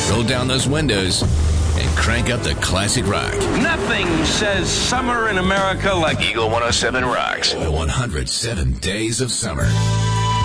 Roll down those windows and crank up the classic rock. Nothing says summer in America like Eagle 107 rocks. 107 days of summer.